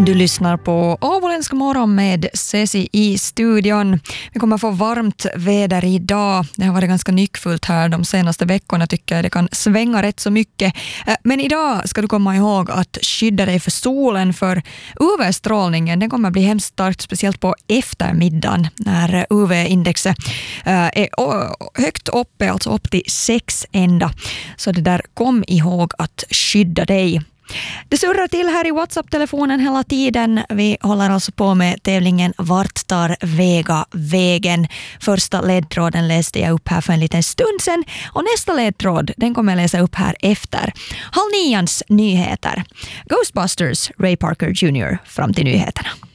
Du lyssnar på Åboländska morgon med Ceci i studion. Vi kommer få varmt väder idag. Det har varit ganska nyckfullt här de senaste veckorna, tycker jag. Det kan svänga rätt så mycket. Men idag ska du komma ihåg att skydda dig för solen, för UV-strålningen. Den kommer bli hemskt starkt, speciellt på eftermiddagen när UV-indexet är högt uppe, alltså upp till 6 ända. Så det där, kom ihåg att skydda dig. Det surrar till här i WhatsApp-telefonen hela tiden. Vi håller alltså på med tävlingen Vart tar Vega vägen? Första ledtråden läste jag upp här för en liten stund sedan. Och nästa ledtråd, den kommer jag läsa upp här efter 8:30 nyheter. Ghostbusters, Ray Parker Jr. fram till nyheterna.